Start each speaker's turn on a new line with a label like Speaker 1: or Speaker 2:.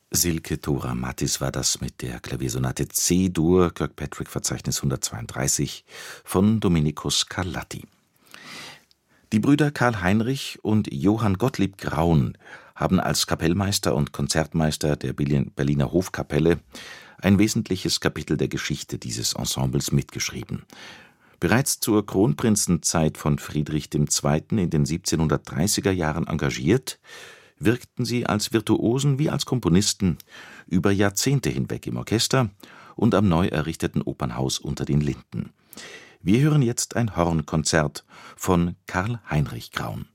Speaker 1: Silke Thora Mattis war das mit der Klaviersonate C-Dur, Kirkpatrick-Verzeichnis 132 von Domenico Scarlatti. Die Brüder Karl Heinrich und Johann Gottlieb Graun haben als Kapellmeister und Konzertmeister der Berliner Hofkapelle ein wesentliches Kapitel der Geschichte dieses Ensembles mitgeschrieben. Bereits zur Kronprinzenzeit von Friedrich II. In den 1730er Jahren engagiert, wirkten sie als Virtuosen wie als Komponisten über Jahrzehnte hinweg im Orchester und am neu errichteten Opernhaus Unter den Linden. Wir hören jetzt ein Hornkonzert von Karl Heinrich Graun.